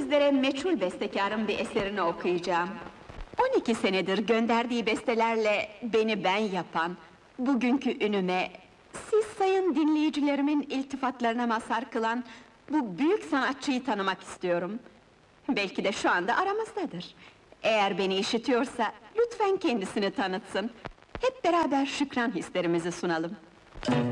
sizlere meçhul bestekarın bir eserini okuyacağım. 12 senedir gönderdiği bestelerle beni ben yapan, bugünkü ünüme, siz sayın dinleyicilerimin iltifatlarına mazhar kılan bu büyük sanatçıyı tanımak istiyorum. Belki de şu anda aramızdadır. Eğer beni işitiyorsa, lütfen kendisini tanıtsın. Hep beraber şükran hislerimizi sunalım.